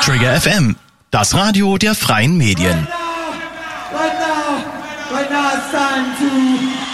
Trigger FM, das Radio der freien Medien. Right now it's time to